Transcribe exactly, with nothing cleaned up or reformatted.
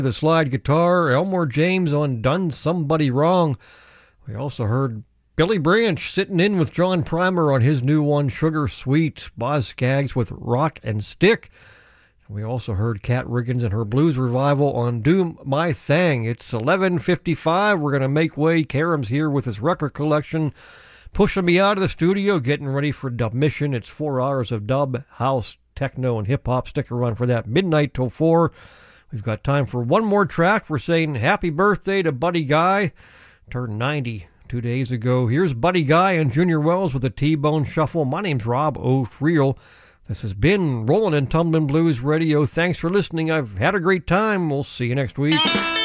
The slide guitar, Elmore James on Done Somebody Wrong. We also heard Billy Branch sitting in with John Primer on his new one, Sugar Sweet. Boz Scaggs with Rock and Stick. We also heard Kat Riggins and her blues revival on Do My Thing. It's eleven fifty-five. We're going to make way. Karam's here with his record collection, pushing me out of the studio, getting ready for Dub Mission. It's four hours of dub, house, techno, and hip-hop. Stick around for that. Midnight till four. We've got time for one more track. We're saying happy birthday to Buddy Guy. Turned ninety two days ago. Here's Buddy Guy and Junior Wells with the T-Bone Shuffle. My name's Rob O'Friel. This has been Rollin' and Tumblin' Blues Radio. Thanks for listening. I've had a great time. We'll see you next week.